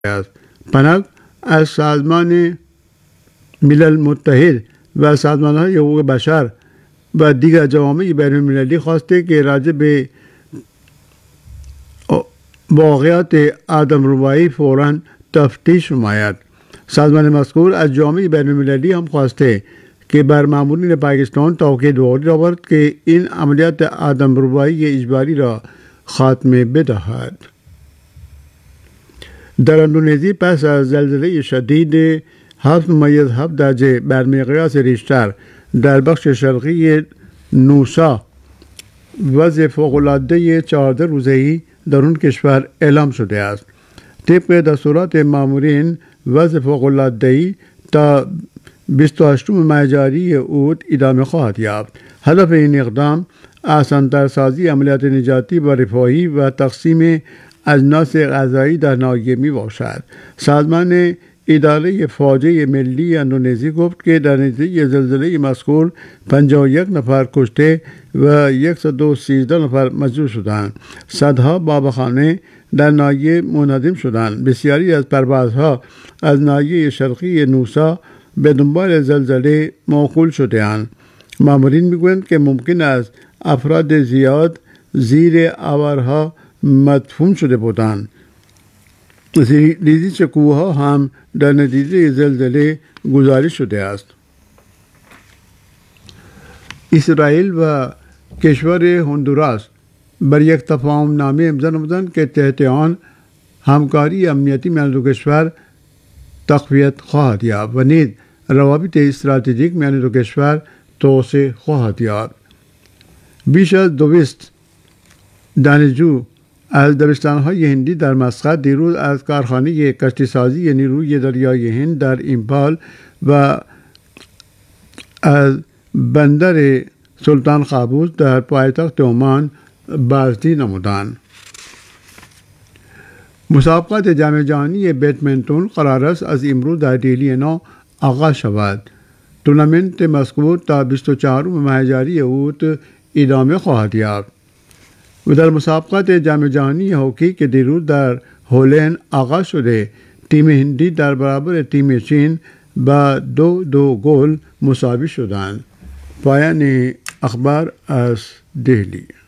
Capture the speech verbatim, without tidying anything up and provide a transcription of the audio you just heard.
است. پنک از سازمان ملل متحد و سازمان‌های حقوق بشر و دیگر جوامع بین‌المللی خواسته که راجع به واقعات آدمربایی فوراً تفتیش نماید. سازمان مذکور از جامعه بین‌المللی هم خواسته که بر مامورین پاکستان تاکید آورد که این عملیات آدمربایی اجباری را خاتمه بدهد. در اندونزی پس از زلزله شدید هفت ممیز هفت درجه بر مقیاس ریشتر در بخش شرقی نوسا وضع فوق‌العاده چهارده روزه‌ای در اون کشور اعلام شده است. طبق دستورات مامورین وضع فوق‌العاده‌ای تا بیست و هشتم ماه جاری اوت ادامه خواهد یافت. هدف این اقدام آسان‌تر سازی عملیات نجاتی و رفاهی و تقسیم اجناس غذایی در ناحیه می باشد. سازمان اداره فاجعه ملی اندونزی گفت که در نتیجه زلزله مذکور پنجاه و یک نفر کشته و صد و سیزده نفر مجروح شدند. صدها باغخانه در ناحیه منهدم شدند. بسیاری از پروازها از ناحیه شرقی نوسا به دنبال زلزله موکول شده‌اند. مامورین میگویند که ممکن است افراد زیاد زیر آوارها مدفون شده بودند. ریزش کوه‌ها هم در نتیجه زلزله گزارش شده است. اسرائیل و کشور هندوراس بر یک تفاهم نامه امضا نمودند که تحت آن همکاری امنیتی میان دو کشور تقویت خواهد یافت و نیز روابط استراتژیک میان دو کشور توسعه خواهد یافت. بیش از دویست دانشجو از دبستان‌های هندی در مسقط دیروز از کارخانه کشتیسازی نیروی دریایی هند در امپال و از بندر سلطان قابوس در پایتخت عمان بازدید نمودند. مسابقات جام جهانی بدمینتون قرار است از امروز در دهلی نو آغاز شود. تورنمنت مذکور تا بیست و چهارم ماه جاری اوت ادامه خواهد یافت. و در مسابقات جام جهانی هاکی که دیروز در هلند آغاز شده، تیم هندی در برابر تیم چین با دو دو گل مساوی شدند. پایان اخبار از دهلی.